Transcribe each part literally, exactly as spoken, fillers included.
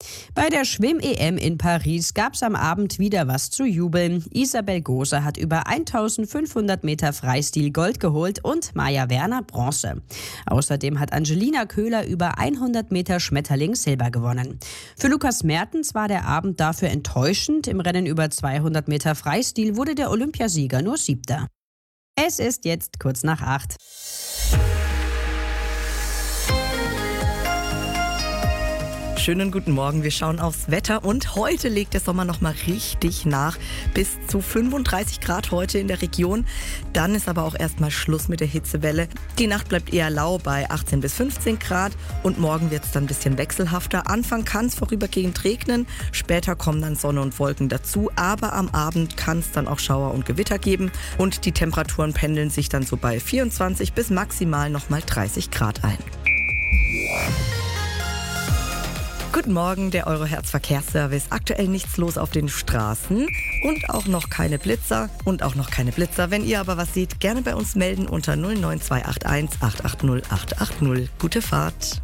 Bei der Schwimm-E M in Paris gab es am Abend wieder was zu jubeln. Isabel Gose hat über eintausendfünfhundert Meter Freistil Gold geholt und Maja Werner Bronze. Außerdem hat Angelina Köhler über hundert Meter Schmetterling Silber gewonnen. Für Lukas Mertens war der Abend dafür enttäuschend. Im Rennen über zweihundert Meter Freistil wurde der Olympiasieger nur Siebter. Es ist jetzt kurz nach acht. Schönen guten Morgen, wir schauen aufs Wetter und heute legt der Sommer noch mal richtig nach. Bis zu fünfunddreißig Grad heute in der Region. Dann ist aber auch erstmal Schluss mit der Hitzewelle. Die Nacht bleibt eher lau bei achtzehn bis fünfzehn Grad und morgen wird es dann ein bisschen wechselhafter. Anfang kann es vorübergehend regnen, später kommen dann Sonne und Wolken dazu, aber am Abend kann es dann auch Schauer und Gewitter geben und die Temperaturen pendeln sich dann so bei vierundzwanzig bis maximal noch mal dreißig Grad ein. Guten Morgen, der Euro-Herz Verkehrsservice. Aktuell nichts los auf den Straßen und auch noch keine Blitzer und auch noch keine Blitzer. Wenn ihr aber was seht, gerne bei uns melden unter null neun zwei acht eins acht acht null acht acht null. Gute Fahrt.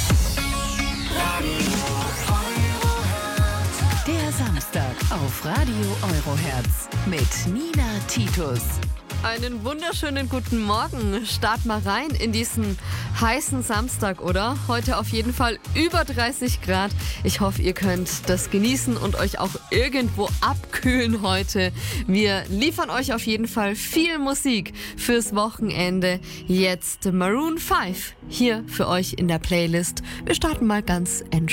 Der Samstag auf Radio Euro-Herz mit Nina Titus. Einen wunderschönen guten Morgen. Start mal rein in diesen heißen Samstag, oder? Heute auf jeden Fall über dreißig Grad. Ich hoffe, ihr könnt das genießen und euch auch irgendwo abkühlen heute. Wir liefern euch auf jeden Fall viel Musik fürs Wochenende. Jetzt Maroon fünf hier für euch in der Playlist. Wir starten mal ganz entspannt.